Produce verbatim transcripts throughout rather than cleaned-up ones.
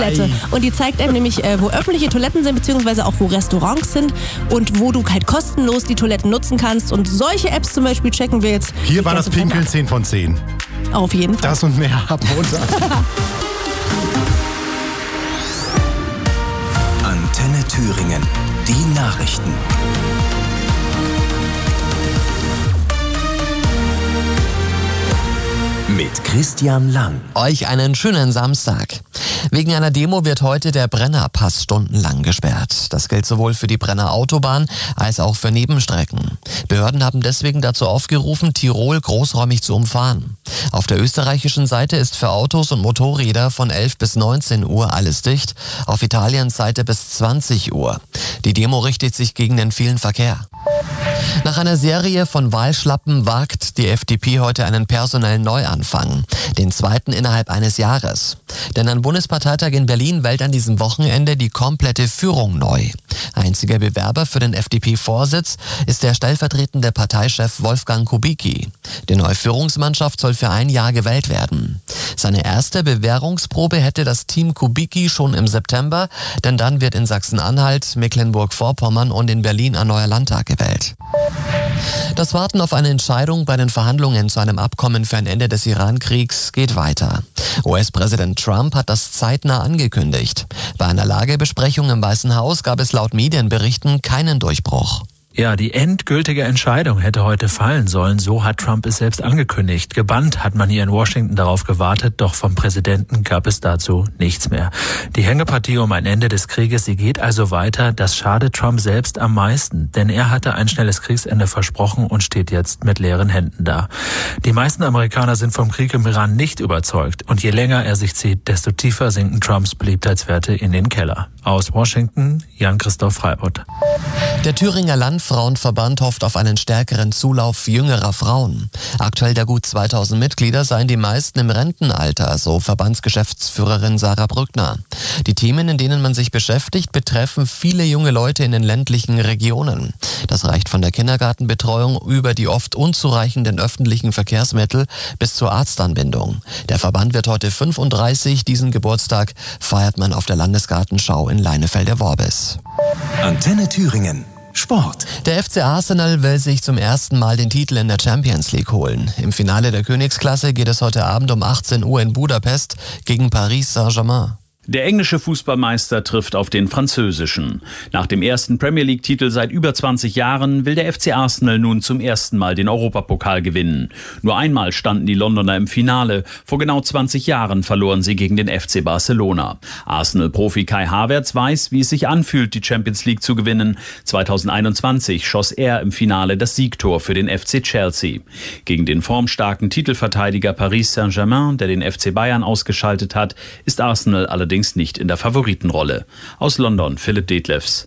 Toilette. Und die zeigt einem nämlich, äh, wo öffentliche Toiletten sind, beziehungsweise auch wo Restaurants sind und wo du halt kostenlos die Toiletten nutzen kannst. Und solche Apps zum Beispiel checken wir jetzt. Hier war das Pinkeln zehn von zehn. Auf jeden Fall. Das und mehr ab Montag. Antenne Thüringen. Die Nachrichten. Mit Christian Lang. Euch einen schönen Samstag. Wegen einer Demo wird heute der Brennerpass stundenlang gesperrt. Das gilt sowohl für die Brenner Autobahn als auch für Nebenstrecken. Behörden haben deswegen dazu aufgerufen, Tirol großräumig zu umfahren. Auf der österreichischen Seite ist für Autos und Motorräder von elf bis neunzehn Uhr alles dicht, auf Italiens Seite bis zwanzig Uhr. Die Demo richtet sich gegen den vielen Verkehr. Nach einer Serie von Wahlschlappen wagt die F D P heute einen personellen Neuanfang, den zweiten innerhalb eines Jahres. Denn am Bundesparteitag in Berlin wählt an diesem Wochenende die komplette Führung neu. Einziger Bewerber für den F D P-Vorsitz ist der stellvertretende Parteichef Wolfgang Kubicki. Die neue Führungsmannschaft soll für ein Jahr gewählt werden. Seine erste Bewährungsprobe hätte das Team Kubicki schon im September, denn dann wird in Sachsen-Anhalt, Mecklenburg-Vorpommern und in Berlin ein neuer Landtag gewählt. Das Warten auf eine Entscheidung bei den Verhandlungen zu einem Abkommen für ein Ende des Iran-Kriegs geht weiter. U S-Präsident Trump hat das zeitnah angekündigt. Bei einer Lagebesprechung im Weißen Haus gab es laut Medienberichten keinen Durchbruch. Ja, die endgültige Entscheidung hätte heute fallen sollen, so hat Trump es selbst angekündigt. Gebannt hat man hier in Washington darauf gewartet, doch vom Präsidenten gab es dazu nichts mehr. Die Hängepartie um ein Ende des Krieges, sie geht also weiter. Das schadet Trump selbst am meisten, denn er hatte ein schnelles Kriegsende versprochen und steht jetzt mit leeren Händen da. Die meisten Amerikaner sind vom Krieg im Iran nicht überzeugt und je länger er sich zieht, desto tiefer sinken Trumps Beliebtheitswerte in den Keller. Aus Washington, Jan-Christoph Freibott. Der Thüringer Landfrauenverband hofft auf einen stärkeren Zulauf jüngerer Frauen. Aktuell der gut zweitausend Mitglieder seien die meisten im Rentenalter, so Verbandsgeschäftsführerin Sarah Brückner. Die Themen, in denen man sich beschäftigt, betreffen viele junge Leute in den ländlichen Regionen. Das reicht von der Kindergartenbetreuung über die oft unzureichenden öffentlichen Verkehrsmittel bis zur Arztanbindung. Der Verband wird heute fünfunddreißig. Diesen Geburtstag feiert man auf der Landesgartenschau in Leinefelde-Worbis. Antenne Thüringen. Sport. Der F C Arsenal will sich zum ersten Mal den Titel in der Champions League holen. Im Finale der Königsklasse geht es heute Abend um achtzehn Uhr in Budapest gegen Paris Saint-Germain. Der englische Fußballmeister trifft auf den französischen. Nach dem ersten Premier League-Titel seit über zwanzig Jahren will der F C Arsenal nun zum ersten Mal den Europapokal gewinnen. Nur einmal standen die Londoner im Finale. Vor genau zwanzig Jahren verloren sie gegen den F C Barcelona. Arsenal-Profi Kai Havertz weiß, wie es sich anfühlt, die Champions League zu gewinnen. zweitausendeinundzwanzig schoss er im Finale das Siegtor für den F C Chelsea. Gegen den formstarken Titelverteidiger Paris Saint-Germain, der den F C Bayern ausgeschaltet hat, ist Arsenal allerdings nicht in der Favoritenrolle. Aus London, Philipp Detlefs.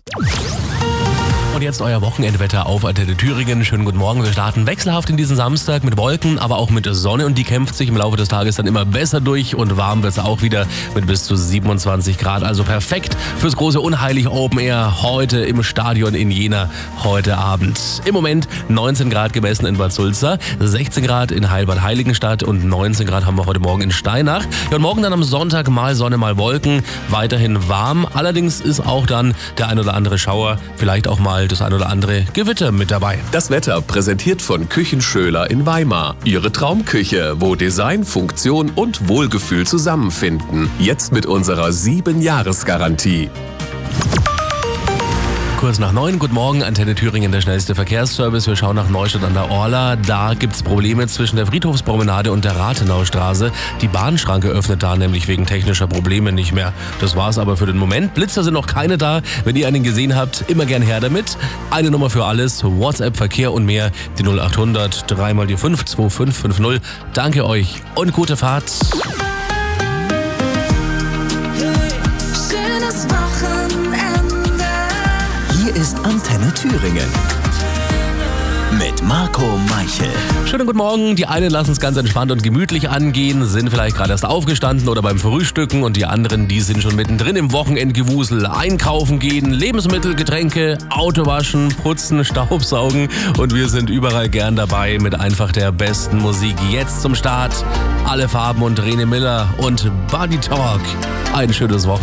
Und jetzt euer Wochenendwetter auf Antenne Thüringen. Schönen guten Morgen. Wir starten wechselhaft in diesen Samstag mit Wolken, aber auch mit Sonne. Und die kämpft sich im Laufe des Tages dann immer besser durch. Und warm wird es auch wieder mit bis zu siebenundzwanzig Grad. Also perfekt fürs große Unheilig Open Air heute im Stadion in Jena heute Abend. Im Moment neunzehn Grad gemessen in Bad Sulza, sechzehn Grad in Heilbad-Heiligenstadt und neunzehn Grad haben wir heute Morgen in Steinach. Ja, und morgen dann am Sonntag mal Sonne, mal Wolken. Weiterhin warm. Allerdings ist auch dann der ein oder andere Schauer, vielleicht auch mal das ein oder andere Gewitter mit dabei. Das Wetter präsentiert von Küchenschöler in Weimar. Ihre Traumküche, wo Design, Funktion und Wohlgefühl zusammenfinden. Jetzt mit unserer sieben Jahres Garantie. Kurz nach neun, guten Morgen, Antenne Thüringen, der schnellste Verkehrsservice. Wir schauen nach Neustadt an der Orla. Da gibt's Probleme zwischen der Friedhofspromenade und der Rathenaustraße. Die Bahnschranke öffnet da nämlich wegen technischer Probleme nicht mehr. Das war's aber für den Moment. Blitzer sind noch keine da. Wenn ihr einen gesehen habt, immer gern her damit. Eine Nummer für alles, WhatsApp, Verkehr und mehr, die null acht hundert drei mal die fünf zwei fünf fünf null. Danke euch und gute Fahrt. Hier ist Antenne Thüringen. Mit Marco Meichel. Schönen guten Morgen. Die einen lassen es ganz entspannt und gemütlich angehen, sind vielleicht gerade erst aufgestanden oder beim Frühstücken und die anderen, die sind schon mittendrin im Wochenendgewusel. Einkaufen gehen, Lebensmittel, Getränke, Auto waschen, putzen, Staubsaugen und wir sind überall gern dabei mit einfach der besten Musik. Jetzt zum Start Alle Farben und Rene Miller und Buddy Talk. Ein schönes Wochenende.